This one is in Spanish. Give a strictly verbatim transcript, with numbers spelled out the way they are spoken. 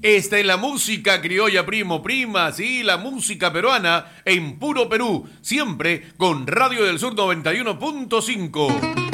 Esta es la música criolla, primo, prima, sí, la música peruana en puro Perú, siempre con Radio del Sur noventa y uno punto cinco.